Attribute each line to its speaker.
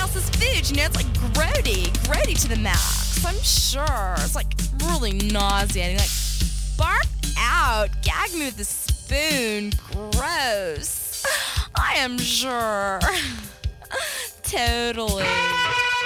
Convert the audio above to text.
Speaker 1: else's food, you know, it's like grody to the max. I'm sure. It's like really nauseating. Like, barf out, gag me with a spoon. Gross. I am sure. Totally.